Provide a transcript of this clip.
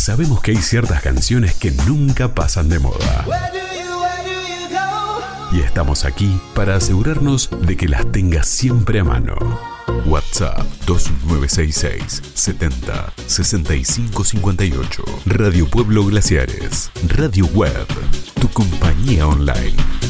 sabemos que hay ciertas canciones que nunca pasan de moda. Y estamos aquí para asegurarnos de que las tengas siempre a mano. WhatsApp 2966 70 65 58. Radio Pueblo Glaciares. Radio Web. Tu compañía online.